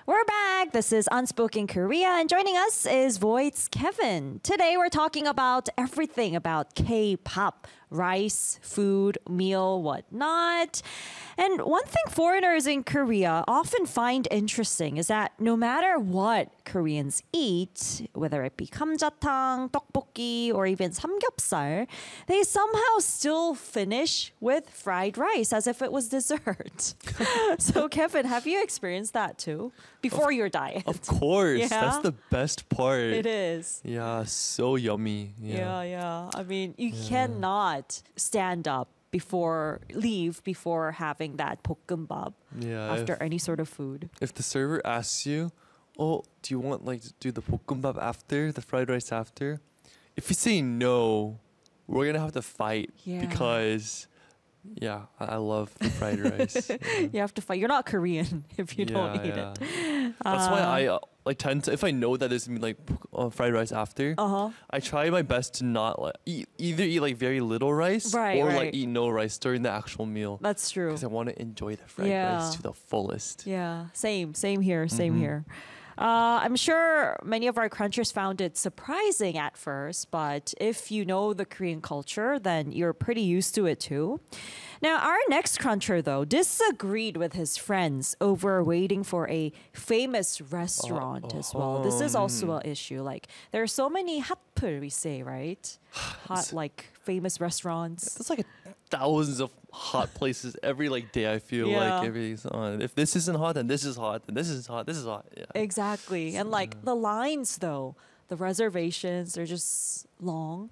We're back. This is Unspoken Korea, and joining us is Voight's Kevin. Today, we're talking about everything about K-pop, rice, food, meal, whatnot. And one thing foreigners in Korea often find interesting is that no matter what Koreans eat, whether it be 감자탕, 떡볶이, or even samgyeopsal, they somehow still finish with fried rice as if it was dessert. So, Kevin, have you experienced that too before your diet? Of course. Yeah? That's the best part. It is. Yeah, so yummy. Yeah. I mean, you cannot stand up leave before having that 볶음밥 Yeah. after any sort of food. If the server asks you, oh, do you want like to do the 볶음밥 after, the fried rice after? If you say no, we're going to have to fight Yeah. because, I love the fried rice. Yeah. You have to fight. You're not Korean if you don't eat it. That's why I tend to, if I know that there's gonna be fried rice after, I try my best to not either eat like very little rice or like eat no rice during the actual meal. That's true. Because I want to enjoy the fried rice to the fullest. Yeah, same here, same here. I'm sure many of our crunchers found it surprising at first, but if you know the Korean culture, then you're pretty used to it too. Now, our next cruncher, though, disagreed with his friends over waiting for a famous restaurant as well. This is also an issue. Like, there are so many hatpul, we say, right? Hot, like, famous restaurants. There's like thousands of hot places every day. I feel like if this isn't hot, then this is hot, and this is hot, this is hot. Yeah. Exactly. And like the lines, though, the reservations, they're just long.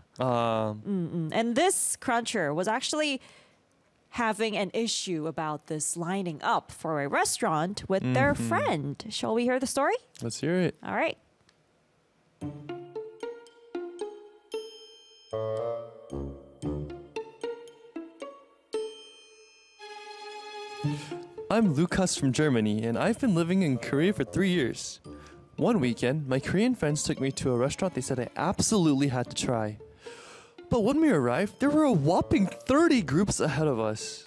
And this cruncher was actually having an issue about this lining up for a restaurant with their friend. Shall we hear the story? Let's hear it. All right. I'm Lukas from Germany, and I've been living in Korea for 3 years. One weekend, my Korean friends took me to a restaurant they said I absolutely had to try. But when we arrived, there were a whopping 30 groups ahead of us.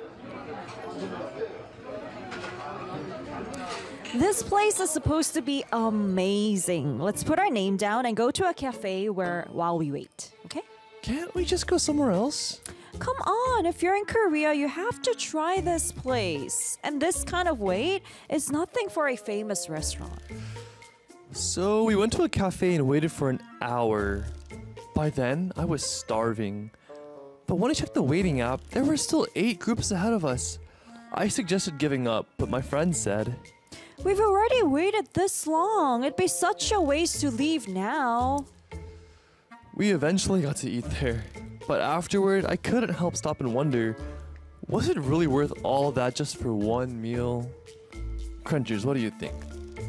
This place is supposed to be amazing. Let's put our name down and go to a cafe while we wait, okay? Can't we just go somewhere else? Come on, if you're in Korea, you have to try this place. And this kind of wait is nothing for a famous restaurant. So we went to a cafe and waited for an hour. By then, I was starving. But when I checked the waiting app, there were still 8 groups ahead of us. I suggested giving up, but my friend said, "We've already waited this long. It'd be such a waste to leave now." We eventually got to eat there. But afterward, I couldn't help stop and wonder, was it really worth all that just for one meal? Crunchers, what do you think?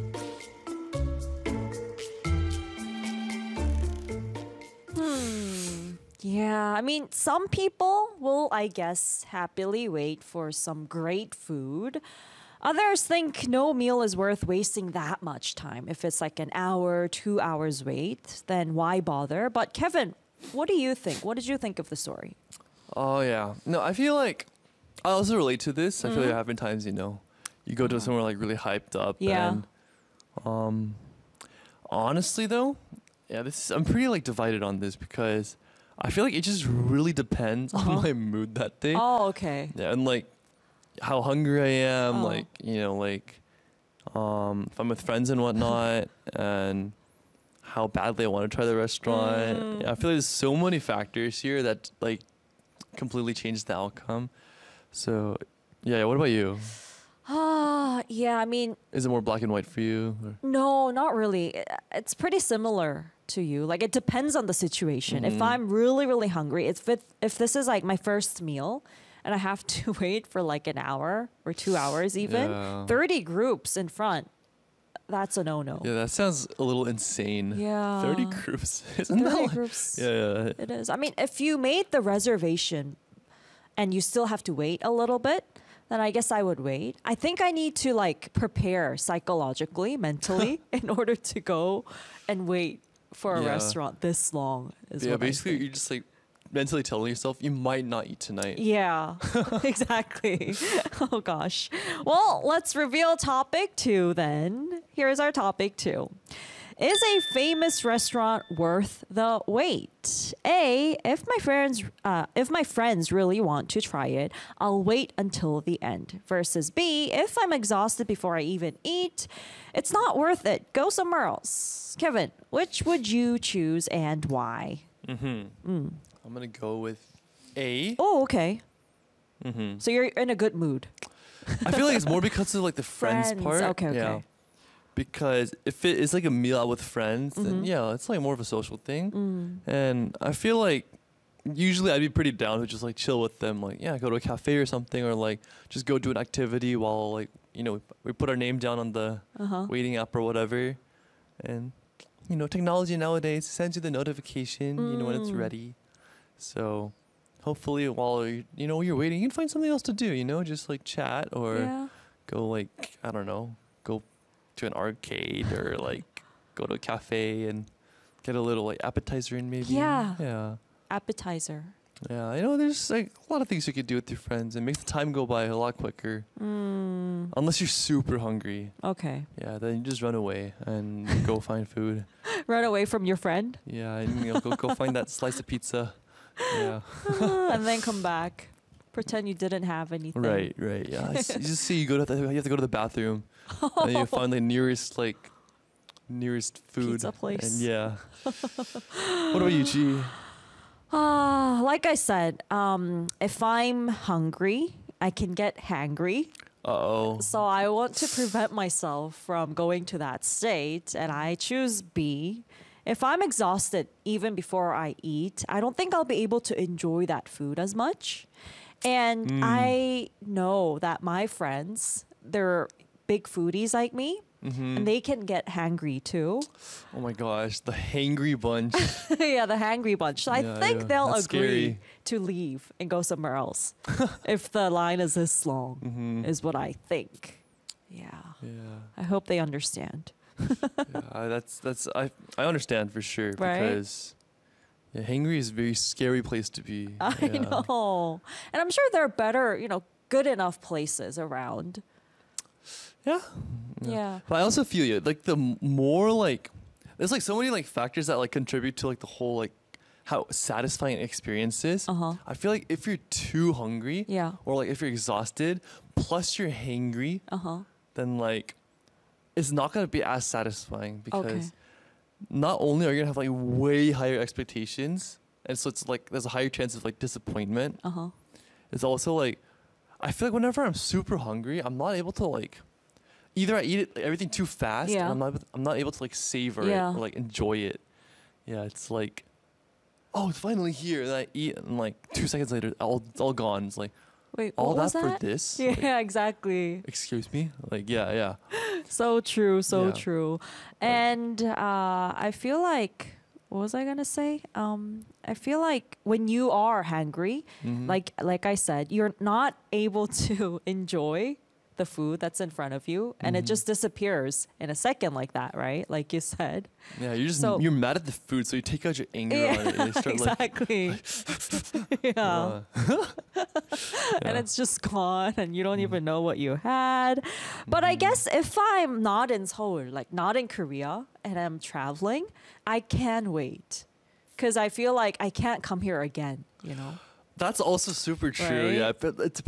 Yeah, I mean, some people will, I guess, happily wait for some great food. Others think no meal is worth wasting that much time. If it's like an hour, 2 hours wait, then why bother? But Kevin, what do you think? What did you think of the story? Oh, yeah. No, I feel like I also relate to this. I feel like there have been times, you go to somewhere like really hyped up. Yeah. And honestly, though, I'm pretty divided on this because I feel like it just really depends on my mood that day. Oh, okay. Yeah, and how hungry I am, if I'm with friends and whatnot, and how badly I want to try the restaurant. Yeah, I feel like there's so many factors here that completely change the outcome. So, what about you? Yeah, I mean, Is it more black and white for you? Or? no, not really. It's pretty similar to you. Like, it depends on the situation. If I'm really, really hungry, if this is like my first meal and I have to wait for like an hour or 2 hours even, 30 groups in front, that's a no-no. Yeah, that sounds a little insane. Yeah. 30 groups. Isn't 30 that groups. Yeah. It is. I mean, if you made the reservation and you still have to wait a little bit, then I guess I would wait. I think I need to prepare psychologically, mentally, in order to go and wait for a restaurant this long. Is what I basically think. you're just mentally telling yourself you might not eat tonight. Yeah, exactly. Oh gosh. Well, let's reveal topic 2 then. Here's our topic 2. Is a famous restaurant worth the wait? A, if my friends really want to try it, I'll wait until the end. Versus B, if I'm exhausted before I even eat, it's not worth it. Go somewhere else. Kevin, which would you choose and why? I'm gonna go with A. Oh, okay. So you're in a good mood. I feel like it's more because of like the friends part. Okay. Yeah. Because if it is like a meal out with friends, then yeah, it's like more of a social thing. And I feel like usually I'd be pretty down to just like chill with them. Like, yeah, go to a cafe or something, or like just go do an activity while like, you know, we put our name down on the waiting app or whatever. And, you know, technology nowadays sends you the notification, you know, when it's ready. So hopefully while you're waiting, you can find something else to do, you know, just like chat or go like, I don't know, go to an arcade or like go to a cafe and get a little like appetizer in maybe. Yeah. Appetizer. Yeah, you know, there's like a lot of things you could do with your friends and make the time go by a lot quicker. Unless you're super hungry. Okay. Yeah, then you just run away and go find food. Run away from your friend? Yeah, and you know, go find that slice of pizza. Yeah. And then come back. Pretend you didn't have anything. Right. Yeah, you just see you have to go to the bathroom. And you find the nearest food. Pizza place. And yeah. What about you, Chi? Like I said, if I'm hungry, I can get hangry. Uh-oh. So I want to prevent myself from going to that state, and I choose B. If I'm exhausted even before I eat, I don't think I'll be able to enjoy that food as much. And I know that my friends, they're big foodies like me, and they can get hangry too. Oh my gosh, the hangry bunch. Yeah, the hangry bunch. So I think they'll That's agree scary. to leave and go somewhere else if the line is this long, is what I think. Yeah. I hope they understand. Yeah, I understand for sure, Right? because hangry is a very scary place to be. I know. And I'm sure there are better, good enough places around. Yeah. But I also feel you. Like the more like, there's like so many like factors that like contribute to like the whole like how satisfying an experience is. I feel like if you're too hungry, Yeah. or like if you're exhausted, plus you're hangry, then like it's not gonna be as satisfying because Okay. not only are you gonna have like way higher expectations, and so it's like there's a higher chance of like disappointment. It's also like I feel like whenever I'm super hungry, I'm not able to like either I eat it everything too fast, Yeah. and I'm not able to like savor it Yeah. or like enjoy it. Yeah, it's like, oh, it's finally here, and I eat, and like 2 seconds later, it's all gone. It's like Wait, all what was that for that? this? Yeah, Like, exactly. excuse me? Like yeah. So true, so Yeah. true. And I feel like, what was I gonna say? I feel like when you are hangry, like I said, you're not able to enjoy the food that's in front of you, and it just disappears in a second like that, right? Like you said. Yeah, So- you're mad at the food, so you take out your anger on it and you start Exactly. Yeah. And yeah. it's just gone and you don't even know what you had. But I guess if I'm not in Seoul, like not in Korea, and I'm traveling, I can wait. Because I feel like I can't come here again, That's also super true. Right? Yeah, but it